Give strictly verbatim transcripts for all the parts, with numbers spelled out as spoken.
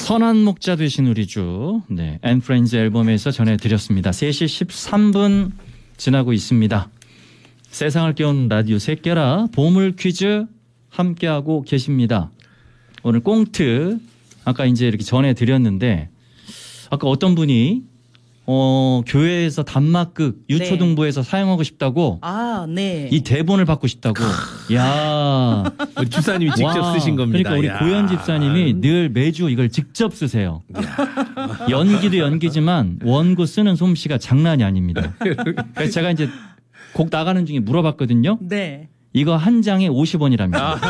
선한 목자 되신 우리 주, 네, 앤 프렌즈 앨범에서 전해드렸습니다. 세 시 십삼 분 지나고 있습니다. 세상을 깨우는 라디오 새끼라 보물 퀴즈 함께하고 계십니다. 오늘 꽁트 아까 이제 이렇게 전해드렸는데 아까 어떤 분이 어, 교회에서 단막극 유초등부에서 네. 사용하고 싶다고. 아, 네. 이 대본을 받고 싶다고. 야, 우리 집사님이 직접 와, 쓰신 겁니다. 그러니까 우리 야. 고현 집사님이 늘 매주 이걸 직접 쓰세요. 연기도 연기지만 원고 쓰는 솜씨가 장난이 아닙니다. 그래서 제가 이제 곡 나가는 중에 물어봤거든요. 네. 이거 한 장에 오십 원이랍니다.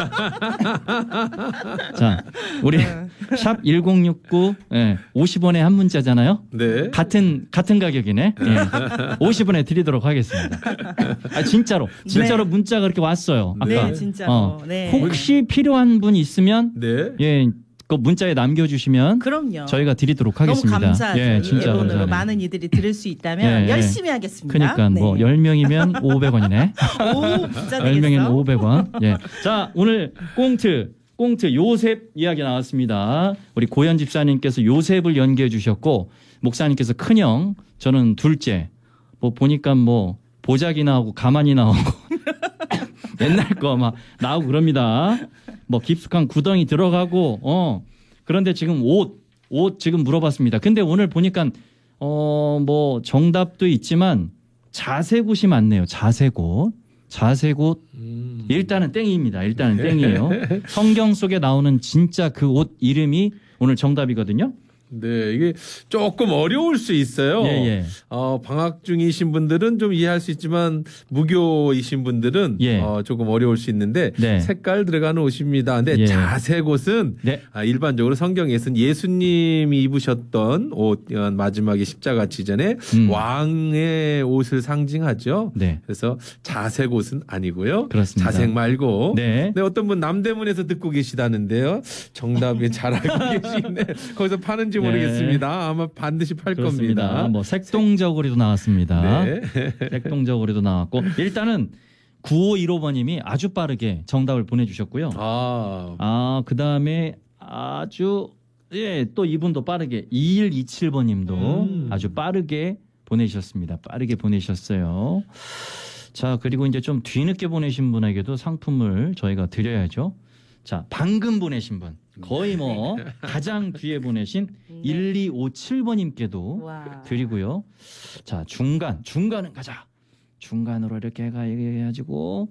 자, 우리 샵 일공육구 예, 오십 원에 한 문자잖아요. 네. 같은 같은 가격이네. 예. 오십 원에 드리도록 하겠습니다. 아 진짜로 진짜로 네. 문자가 그렇게 왔어요. 아까. 네, 진짜로. 어, 네. 혹시 필요한 분 있으면 네. 예. 그 문자에 남겨주시면 그럼요. 저희가 드리도록 하겠습니다. 너무 감사하죠. 예, 이 진짜 앨범으로 감사해요. 많은 이들이 들을 수 있다면 예, 열심히 하겠습니다. 그러니까 네. 뭐 열 명이면 오백 원이네. 오, 부자 열 명이면 되겠어? 오백 원. 예. 자, 오늘 꽁트, 꽁트 요셉 이야기 나왔습니다. 우리 고현 집사님께서 요셉을 연기해 주셨고 목사님께서 큰형, 저는 둘째. 뭐 보니까 뭐 보자기 나오고 가만히 나오고 옛날 거 막 나오고 그럽니다. 뭐 깊숙한 구덩이 들어가고 어 그런데 지금 옷, 옷 지금 물어봤습니다. 근데 오늘 보니까 어 뭐 정답도 있지만 자색옷이 많네요. 자색옷. 자색옷 음. 일단은 땡입니다. 일단은 땡이에요. 성경 속에 나오는 진짜 그 옷 이름이 오늘 정답이거든요. 네, 이게 조금 어려울 수 있어요. 예, 예. 어, 방학 중이신 분들은 좀 이해할 수 있지만 무교이신 분들은 예. 어, 조금 어려울 수 있는데 네. 색깔 들어가는 옷입니다. 근데 예. 자색 옷은 네. 아, 일반적으로 성경에서는 예수님이 입으셨던 옷 어, 마지막에 십자가 지전에 음. 왕의 옷을 상징하죠. 네. 그래서 자색 옷은 아니고요. 그렇습니다. 자색 말고. 네. 네, 어떤 분 남대문에서 듣고 계시다는데요. 정답이 잘 알고 계시네. 거기서 파는지 모르겠습니다. 아마 반드시 팔 그렇습니다. 겁니다. 뭐 색동저고리도 나왔습니다. 네. 색동저고리도 나왔고 일단은 구오일오 번님이 아주 빠르게 정답을 보내주셨고요. 아, 아, 그 다음에 아주 예, 또 이분도 빠르게 이일이칠 번님도 음. 아주 빠르게 보내주셨습니다. 빠르게 보내셨어요. 자, 그리고 이제 좀 뒤늦게 보내신 분에게도 상품을 저희가 드려야죠. 자, 방금 보내신 분. 거의 뭐 가장 뒤에 보내신 네. 일이오칠 번님께도 와. 드리고요. 자, 중간, 중간은 가자. 중간으로 이렇게 해가 해가지고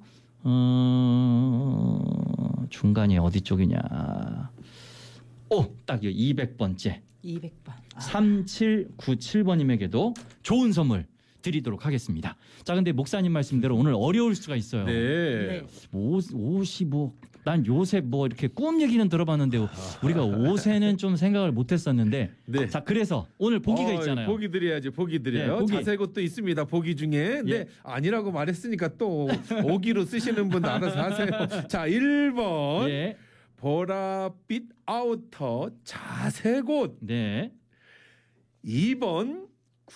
어... 중간이 어디 쪽이냐? 오, 딱 이백 번째. 이백 번. 아. 삼칠구칠 번님에게도 좋은 선물 드리도록 하겠습니다. 자, 근데 목사님 말씀대로 오늘 어려울 수가 있어요. 네. 네. 옷, 옷이 뭐, 난 요새 뭐 이렇게 꿈 얘기는 들어봤는데 우리가 옷에는 좀 생각을 못했었는데. 네. 자, 그래서 오늘 보기가 어, 있잖아요. 보기 드려야지, 보기 드려요. 네, 보기. 자색 옷도 있습니다. 보기 중에. 네, 예. 아니라고 말했으니까 또 오기로 쓰시는 분 알아서 하세요. 자, 일 번. 예. 보랏빛 아우터 자색 옷. 네. 이 번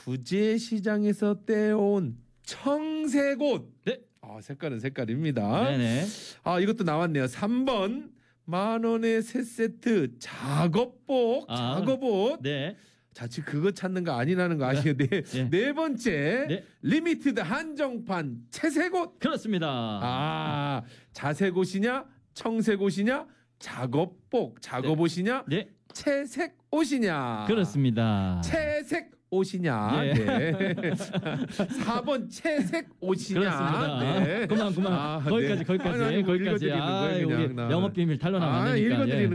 구제시장에서 떼온 청색 옷. 네. 아, 색깔은 색깔입니다. 네네. 아, 이것도 나왔네요. 삼 번 만 원의 세 세트 작업복. 아. 작업옷. 네. 자, 지금 그거 찾는 거 아니라는 거 아시죠? 네. 예. 네 번째 네. 리미티드 한정판 채색 옷. 그렇습니다. 아, 자색 옷이냐 청색 옷이냐 작업복 작업옷이냐 네. 채색 옷이냐. 그렇습니다. 채색 옷이냐. 예. 네. 사 번 채색 옷이냐. 그렇습니다. 네. 그만 그만 아, 거기까지 네. 거기까지 아니, 아니, 뭐 거기까지. 읽어드리는 아, 거예요, 우리 그냥. 영업 비밀 탄로나면 아, 안 되니까. 읽어드리는 예.